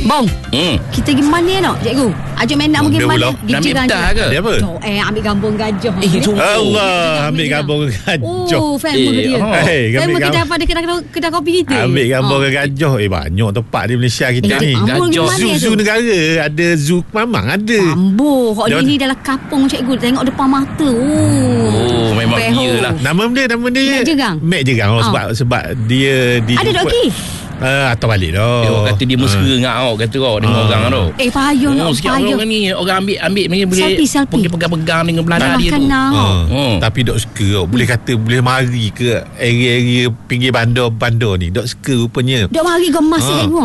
Bong, kita pergi mana nak, cikgu? Ajak main nak pergi mana? Nak ambil petah ke? Dia apa? Ambil gambung gajah. Allah, ambil gambung gajah. Oh, famous dia. Famous kita dapat kedai kopi kita. Ambil gambung gajah. Banyak tempat di Malaysia kita ni. Zoo negara. Ada zoo Mamang ada. Ambo, hok ni dalam kampung, cikgu. Tengok depan mata. Oh, memang dia lah. Nama dia Mek Jerang. Mek Jerang. Sebab dia ada dok ki. Atau balik dah. Orang kata dia mesra dengan awak, kata kau dengan orang tu. Payah nak payah. Orang ni orang ambil ni boleh selfie. pegang dengan belanda dia tu. Tapi dok suka. Boleh kata boleh mari ke area-area pinggir bandar ni. Dok suka rupanya. Dok mari gemas cikgu.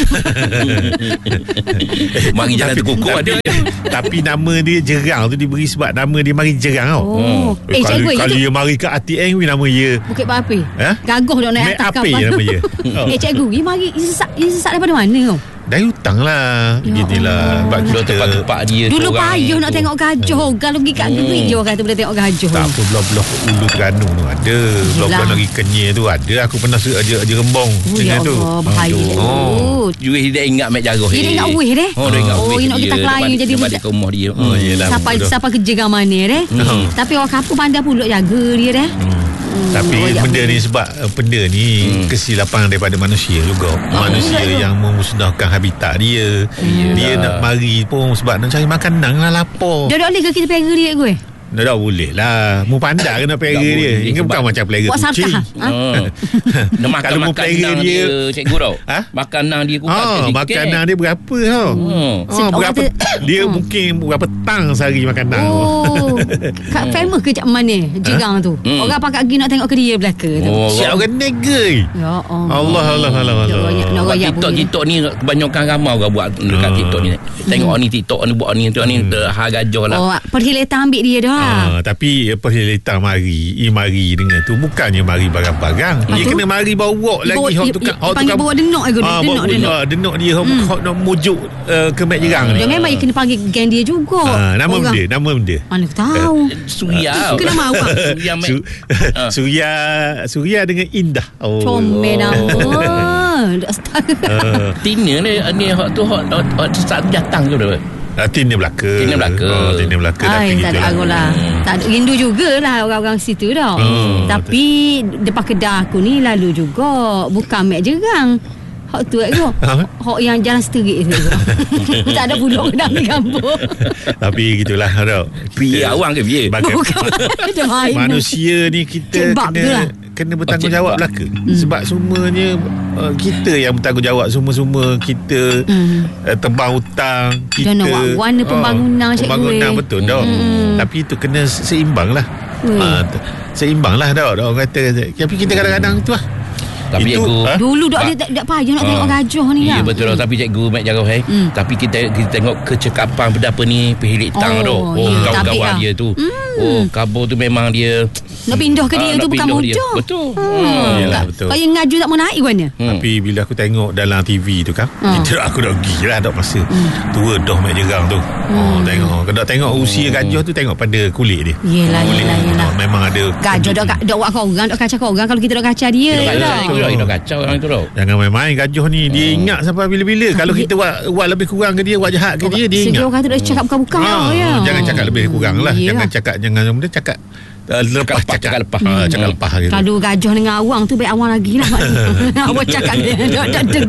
Mari jalan terkukuh ada. Tapi nama dia Jerang tu diberi sebab nama dia Mari Jerang tau. Cikgu, kalau dia mari ke ATM nama dia Bukit Berapi. Gagoh dok naik atas kapal. nama dia. Cikgu, ini mari sesak daripada mana kau? Dari hutang lah. Beginilah. Sebab kita tempat dia dulu payah nak tengok gajah. Kalau pergi kat Gerik je orang kata boleh tengok gajah. Tak apa, belah-belah Ulu Terengganu tu ada. Belah-belah Negeri Kenyir tu ada. Aku pernah aja Rembong dengan tu. Bahaya. You dia ingat Mek Jarah. Dia ingat weh deh. Dia ingat weh. Dia nak kita klien jadi balik ke rumah dia. Siapa kerja kat mana deh. Tapi orang kampung pandai pula jaga dia deh. Tapi benda ni sebab benda ni kesilapan daripada manusia juga. Manusia yang memusnahkan habitat dia. Dia nak mari pun sebab nak cari makanan lah, lapar. Dah boleh ke kita pera dia gue? Dah boleh lah. Mu pandai kena pera dia. Ini bukan macam pera kucing. Kalau mu pera dia cikgu tau. Makanan dia makanan dia berapa tau. Berapa dia mungkin berapa tang sehari makanan. Kat famous ke kat mana Jerang tu? Orang pakat pergi nak tengok ke dia belaka tu. Siap orang nega. Ya Allah. TikTok ni kebanyakan ramai orang buat dekat TikTok ni. Tengok ni TikTok ni buat ni hal gajah lah. Perkhidmatan ambil dia dah. Tapi perkhidmatan mari dengan tu bukannya mari barang-barang. Dia kena mari bawa lagi hok tukang panggil bawa denok denok dia hok nak mujuk ke Mek Jerang ni. Dia memang dia kena panggil geng dia juga. Nama benda mana tahu. Suria. Kena mahu. Suria dengan Indah. Comel nama. Tina ni hok tu hok satu datang ke berapa? Tina Melaka. Ay, tak ada lah. Tak ada rindu jugalah orang-orang situ dah. Tapi depan kedai aku ni lalu juga. Bukan Mek Jerang. Hak tu aku. Hak yang jalan seterik tu. Tak ada pula kedai di kampung. Tapi gitulah tau. Pria awang ke biar? Manusia ni kita kena bertanggungjawab belaka. Sebab semuanya kita yang bertanggungjawab. Semua kita tebang hutang kita warna pembangunan betul dah. Tapi itu kena seimbang lah. Seimbang lah dah. Orang kata. Tapi kita kadang-kadang tu lah. Tapi itu, cikgu dulu tak payah nak tengok gajah ni lah. Ya betul lah. Tapi cikgu Mek Jarah tapi kita tengok kecekapan berdapa ni Pihlik Tang tu. Kawan-kawan dia tu. Kabur tu memang dia nak pindah ke dia tu bukan mudah. Betul. Yalah, betul. Kalau ngaju tak mau naik mana. Tapi bila aku tengok dalam TV tu kan, aku dah pergi lah dak masa tua dah Mek Jerang tu. Tengok. Kalau tengok usia gajah tu tengok pada kulit dia. Yelah. Memang ada gajah dak buat korang, dak kacau korang. Kalau kita dak kacau dia. Kita kacau orang tu tau. Jangan main-main gajah ni. Dia ingat sampai bila-bila. Kalau kita buat lebih kurang ke dia, buat jahat ke dia ingat. Segi orang kata dak cakap bukan-bukan Jangan cakap lebih kurang lah. Jangan cakap cakap lepas gitu. Kalau gajah dengan awang tu baik awang lagi lah. Awang cakap dia